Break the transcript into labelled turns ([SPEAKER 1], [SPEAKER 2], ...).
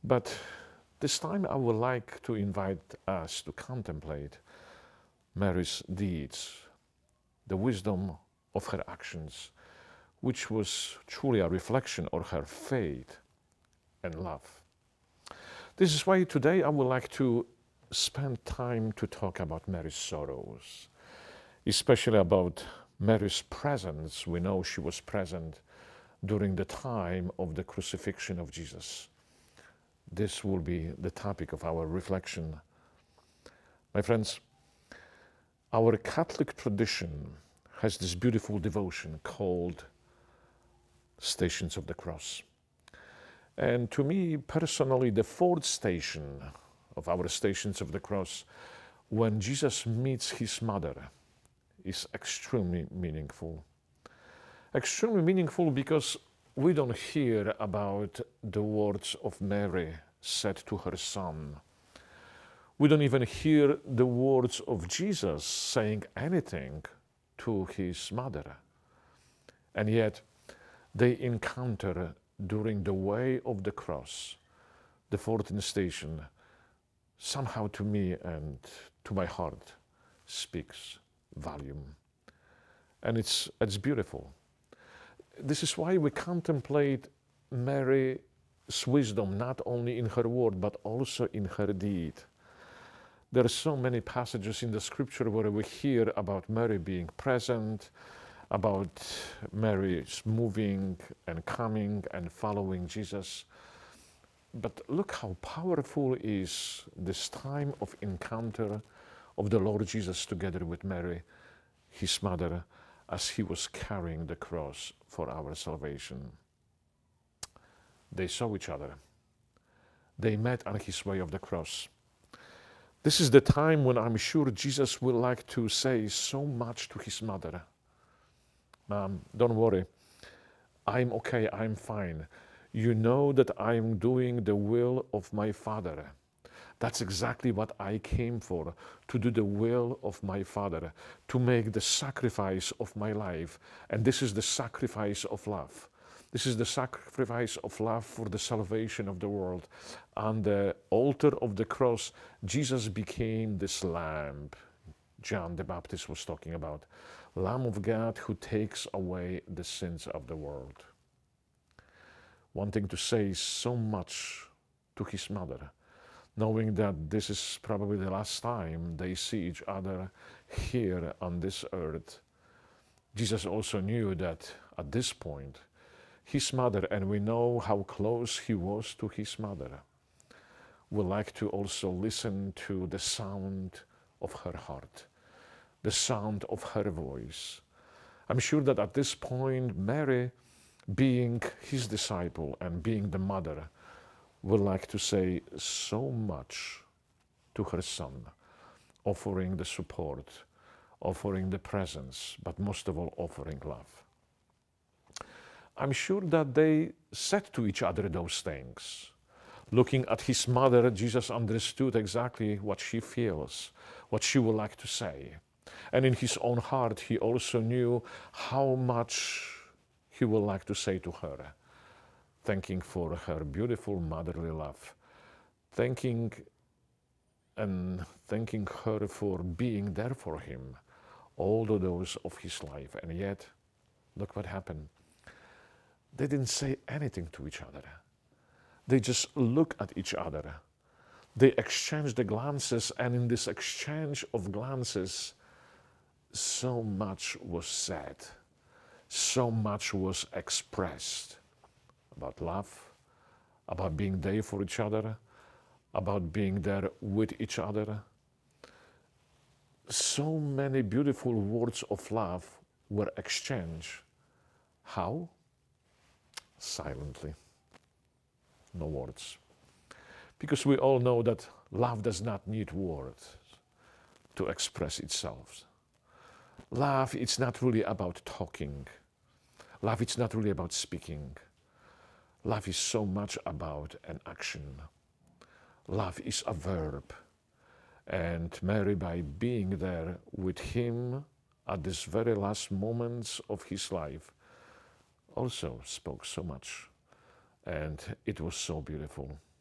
[SPEAKER 1] But this time I would like to invite us to contemplate Mary's deeds, the wisdom of her actions, which was truly a reflection of her faith and love. This is why today I would like to spend time to talk about Mary's sorrows, especially about Mary's presence. We know she was present during the time of the crucifixion of Jesus. This will be the topic of our reflection. My friends, our Catholic tradition has this beautiful devotion called Stations of the Cross. And to me personally, the fourth station of our Stations of the Cross, when Jesus meets his mother, is extremely meaningful. Extremely meaningful because we don't hear about the words of Mary said to her son. We don't even hear the words of Jesus saying anything to his mother. And yet they encounter during the way of the cross, the 14th station, somehow to me and to my heart speaks volume. And it's beautiful. This is why we contemplate Mary's wisdom not only in her word but also in her deed. There are so many passages in the scripture where we hear about Mary being present, about Mary's moving and coming and following Jesus. But look how powerful is this time of encounter of the Lord Jesus together with Mary, his mother, as he was carrying the cross for our salvation. They saw each other. They met on his way of the cross. This is the time when I'm sure Jesus will like to say so much to his mother. Mom, don't worry. I'm okay, I'm fine. You know that I'm doing the will of my Father. That's exactly what I came for, to do the will of my Father, to make the sacrifice of my life. And this is the sacrifice of love. This is the sacrifice of love for the salvation of the world. On the altar of the cross, Jesus became this lamb John the Baptist was talking about. Lamb of God who takes away the sins of the world. Wanting to say so much to his mother, knowing that this is probably the last time they see each other here on this earth. Jesus also knew that at this point, his mother, and we know how close he was to his mother, would like to also listen to the sound of her heart, the sound of her voice. I'm sure that at this point, Mary, being his disciple and being the mother, would like to say so much to her son, offering the support, offering the presence, but most of all, offering love. I'm sure that they said to each other those things. Looking at his mother, Jesus understood exactly what she feels, what she would like to say. And in his own heart, he also knew how much he would like to say to her, thanking for her beautiful motherly love, thanking her for being there for him all the days of his life. And yet, look what happened. They didn't say anything to each other. They just looked at each other. They exchanged the glances, and in this exchange of glances, so much was said, so much was expressed about love, about being there for each other, about being there with each other. So many beautiful words of love were exchanged. How? Silently. No words. Because we all know that love does not need words to express itself. Love, it's not really about talking. Love, it's not really about speaking. Love is so much about an action. Love is a verb. And Mary, by being there with him at this very last moments of his life, also spoke so much. And it was so beautiful.